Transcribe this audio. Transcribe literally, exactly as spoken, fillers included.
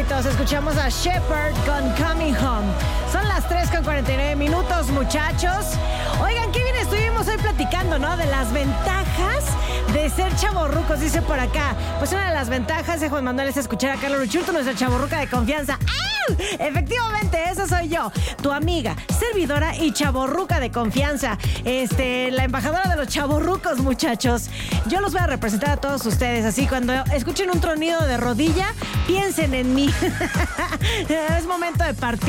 éxitos. Escuchamos a Shepherd con Coming Home. Son las tres con cuarenta y nueve minutos, muchachos. Oigan, qué bien estuvimos hoy platicando, ¿no? De las ventajas de ser chavorrucos, dice por acá. Pues una de las ventajas de Juan Manuel es escuchar a Carlos Ruchurto, nuestra chavorruca de confianza. ¡Ah! Efectivamente, esa soy yo, tu amiga, servidora y chavorruca de confianza. Este, la embajadora de los chavorrucos, muchachos. Yo los voy a representar a todos ustedes, así cuando escuchen un tronido de rodilla, piensen en mí. Es momento de partir.